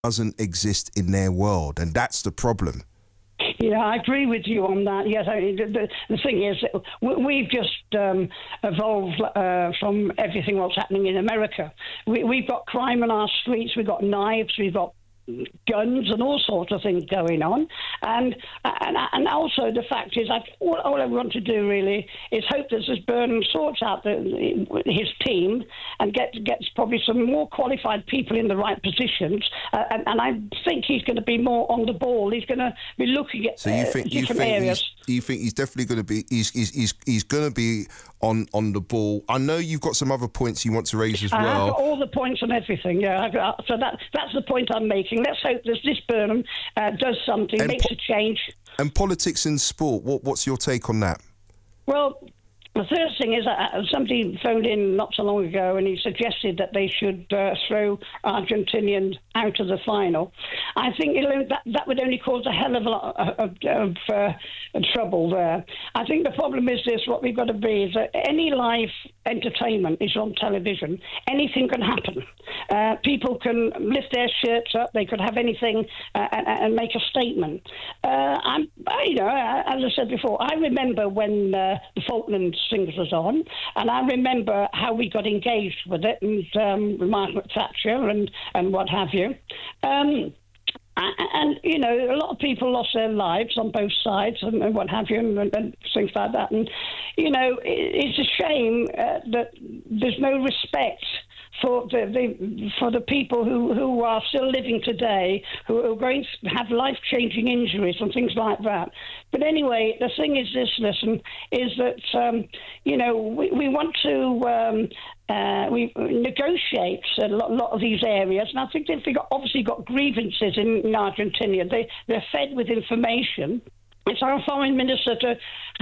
doesn't exist in their world, and that's the problem. Yeah, I agree with you on that. Yes, the thing is, we've just evolved from everything what's happening in America. We've got crime on our streets, we've got knives, we've got guns and all sorts of things going on, and also the fact is, all I want to do really is hope that this Burnham sorts out his team and gets probably some more qualified people in the right positions, and I think he's going to be more on the ball. He's going to be looking at different areas. You think he's definitely going to be? He's going to be on the ball. I know you've got some other points you want to raise as well. I've got all the points on everything. Yeah, so that's the point I'm making. Let's hope that this Burnham does something, makes a change. And politics and sport. What's your take on that? Well, the first thing is somebody phoned in not so long ago and he suggested that they should throw Argentinians out of the final. I think that would only cause a hell of a lot of trouble there. I think the problem is this, what we've got to be is that any live entertainment is on television. Anything can happen. People can lift their shirts up, they could have anything and make a statement. As I said before, I remember when the Falklands things was on, and I remember how we got engaged with it, and Margaret Thatcher and what have you. And a lot of people lost their lives on both sides and what have you, and things like that. And, it's a shame that there's no respect for the people who are still living today, who are going to have life-changing injuries and things like that. But anyway, the thing is this, is that, we want to we negotiate a lot of these areas, and I think they've obviously got grievances in Argentina. They're fed with information. It's our foreign minister to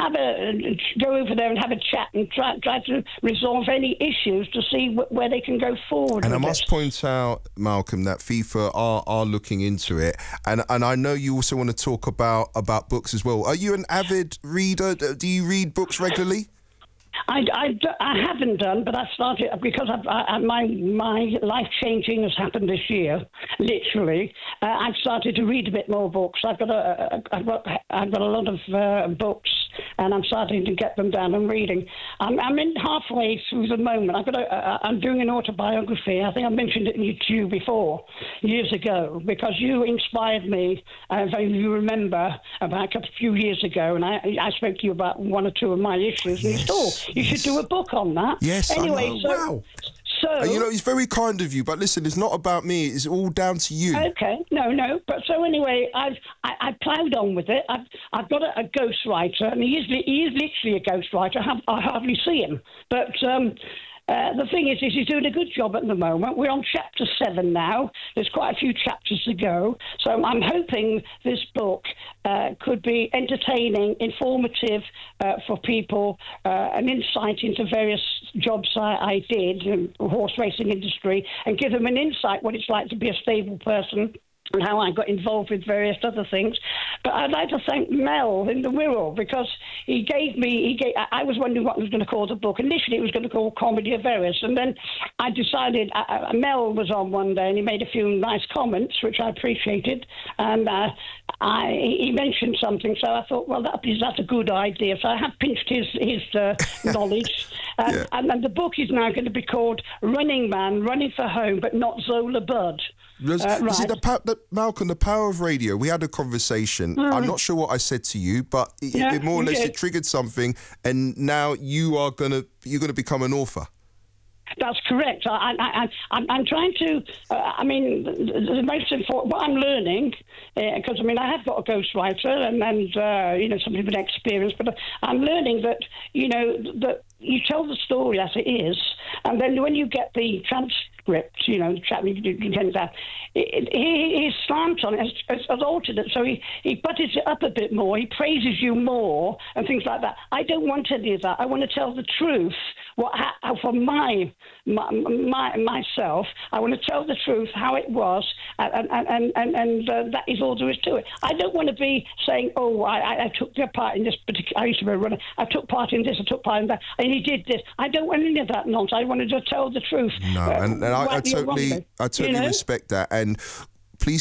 go over there and have a chat and try to resolve any issues to see where they can go forward. And I must point out, Malcolm, that FIFA are looking into it. And I know you also want to talk about books as well. Are you an avid reader? Do you read books regularly? I haven't done, but I started because my life changing has happened this year. Literally, I've started to read a bit more books. I've got a lot of books, and I'm starting to get them down and reading. I'm in halfway through the moment. I'm doing an autobiography. I think I mentioned it to you before, years ago, because you inspired me. If you remember, about a few years ago, and I spoke to you about one or two of my issues. And you should do a book on that. Yes, anyway, I know. Wow. So, it's very kind of you, but listen, it's not about me. It's all down to you. Okay, no. But so anyway, I ploughed on with it. I've got a ghostwriter, and he is literally a ghostwriter. I hardly see him, but. The thing is he's doing a good job at the moment. We're on chapter 7 now. There's quite a few chapters to go. So I'm hoping this book could be entertaining, informative for people, an insight into various jobs I did in the horse racing industry, and give them an insight what it's like to be a stable person and how I got involved with various other things. But I'd like to thank Mel in the Wirral, because I was wondering what I was going to call the book. Initially it was going to call Comedy of Errors, and then I decided, Mel was on one day and he made a few nice comments, which I appreciated, and he mentioned something, so I thought, well, that's a good idea. So I have pinched his knowledge, and the book is now going to be called Running Man, Running for Home, but not Zola Bud. Is it Malcolm, the power of radio? We had a conversation. I'm not sure what I said to you, but it more or less it triggered something, and now you're gonna become an author. That's correct. I'm trying to. The most important. What I'm learning, because I have got a ghostwriter and somebody with experience, but I'm learning that that you tell the story as it is, and then when you get the transcript, the chat that his slant on it has altered it, so he butters it up a bit more. He praises you more and things like that. I don't want any of that. I want to tell the truth. For myself, I want to tell the truth how it was, and that is all there is to it. I don't want to be saying, I took part in this particular. I used to be a runner. I took part in this. I took part in that, and he did this. I don't want any of that nonsense. I wanted to tell the truth. No, and I totally respect that. And